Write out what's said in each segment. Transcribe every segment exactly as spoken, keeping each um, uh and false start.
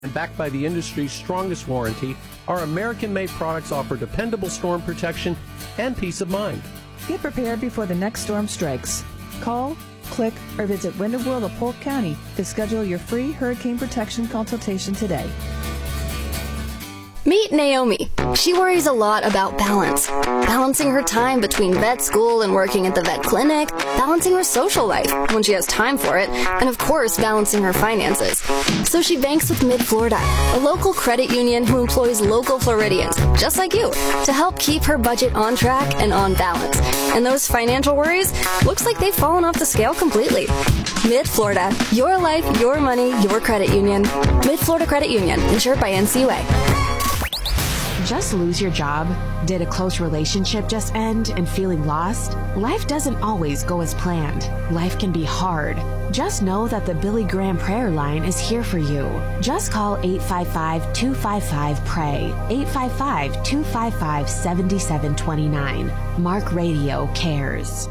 And backed by the industry's strongest warranty, our American-made products offer dependable storm protection and peace of mind. Get prepared before the next storm strikes. Call, click, or visit Winter World of Polk County to schedule your free hurricane protection consultation today. Meet Naomi. She worries a lot about balance. Balancing her time between vet school and working at the vet clinic, balancing her social life when she has time for it, and of course, balancing her finances. So she banks with Mid-Florida, a local credit union who employs local Floridians, just like you, to help keep her budget on track and on balance. And those financial worries, looks like they've fallen off the scale completely. Mid-Florida, your life, your money, your credit union. Mid-Florida Credit Union, insured by N C U A. Just lose your job? Did a close relationship just end and feeling lost? Life doesn't always go as planned. Life can be hard. Just know that the Billy Graham Prayer Line is here for you. Just call eight five five, two five five, P R A Y, eight five five, two five five, seven seven two nine. Mark Radio cares.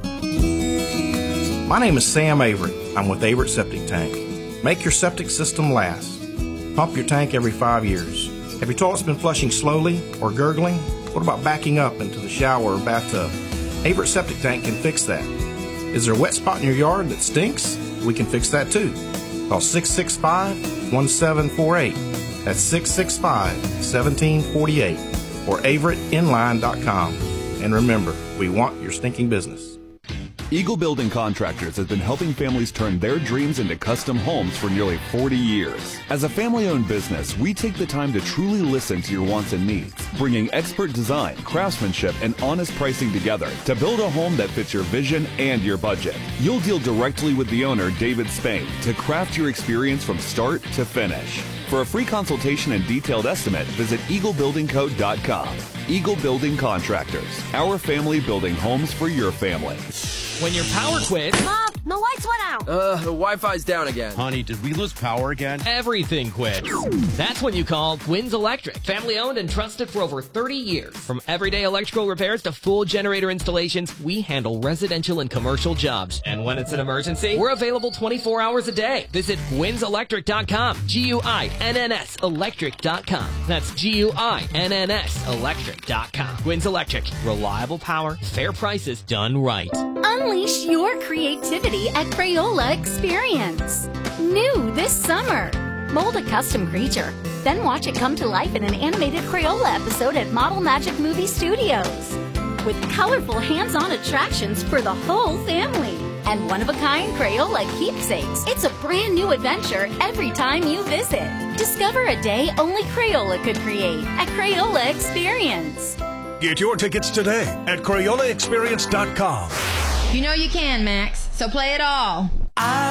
My name is Sam Avery. I'm with Averitt Septic Tank. Make your septic system last. Pump your tank every five years. Have your toilets been flushing slowly or gurgling? What about backing up into the shower or bathtub? Averitt Septic Tank can fix that. Is there a wet spot in your yard that stinks? We can fix that too. Call six six five, one seven four eight. That's six six five, one seven four eight or averitt inline dot com. And remember, we want your stinking business. Eagle Building Contractors has been helping families turn their dreams into custom homes for nearly forty years. As a family-owned business, we take the time to truly listen to your wants and needs, bringing expert design, craftsmanship, and honest pricing together to build a home that fits your vision and your budget. You'll deal directly with the owner, David Spain, to craft your experience from start to finish. For a free consultation and detailed estimate, visit eagle building co dot com. Eagle Building Contractors, our family building homes for your family. When your power quits... Mom, the lights went out. Uh, the Wi-Fi's down again. Honey, did we lose power again? Everything quits. That's when you call Gwyn's Electric. Family owned and trusted for over thirty years. From everyday electrical repairs to full generator installations, we handle residential and commercial jobs. And when it's an emergency, we're available twenty-four hours a day. Visit gwynns electric dot com. G U I N N S electric dot com. That's G U I N N S electric dot com. Gwyn's Electric. Reliable power, fair prices, done right. Unleash your creativity at Crayola Experience. New this summer. Mold a custom creature, then watch it come to life in an animated Crayola episode at Model Magic Movie Studios. With colorful hands-on attractions for the whole family. And one-of-a-kind Crayola keepsakes. It's a brand new adventure every time you visit. Discover a day only Crayola could create at Crayola Experience. Get your tickets today at Crayola Experience dot com. You know you can, Max, so play it all. I